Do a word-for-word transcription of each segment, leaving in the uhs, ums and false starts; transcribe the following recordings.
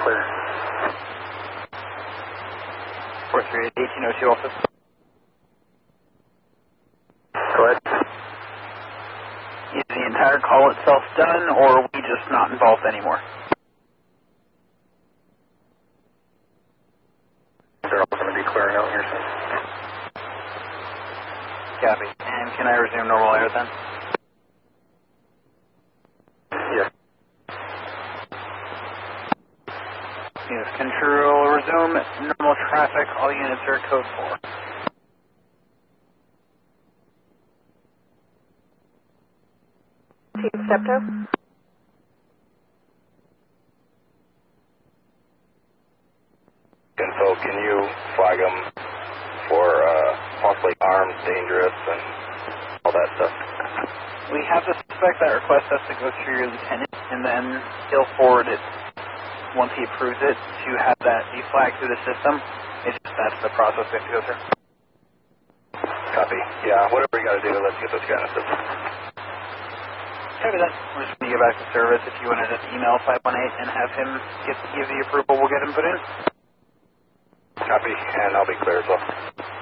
clear. four three eight, eighteen oh two office. Go ahead. Is the entire call itself done, or are we just not involved anymore? They're all going to be clearing out here soon. Copy. And can I resume normal air then? Yes. Units control, resume normal traffic. All units are code four. Team Septo. And so can you flag them for uh, possibly armed, dangerous, and all that stuff? We have to suspect that request has to go through your lieutenant, and then he'll forward it once he approves it to have that be flagged through the system. It's just that's the process we have to go through. Copy. Yeah, whatever you got to do, let's get this guy in the system. Copy that. We're just going to get back to service. If you want to just email five one eight and have him get, give the approval, we'll get him put in. Copy, and I'll be clear as well.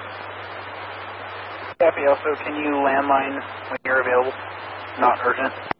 Copy. Also, can you landline when you're available? Not urgent.